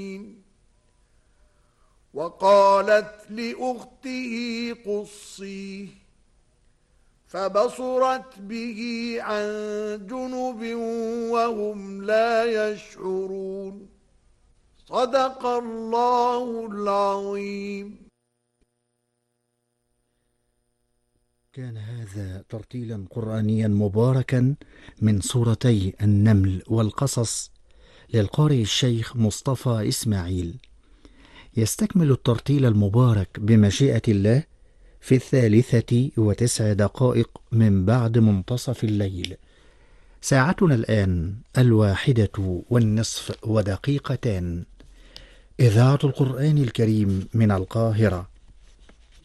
وقالت لأخته قصيه فبصرت به عن جنب وهم لا يشعرون. صدق الله العظيم. كان هذا ترتيلا قرآنيا مباركا من سورتي النمل والقصص للقارئ الشيخ مصطفى إسماعيل. يستكمل الترتيل المبارك بمشيئة الله في 3:09 من بعد منتصف الليل. ساعتنا الآن 1:02 دقيقة. إذاعة القرآن الكريم من القاهرة.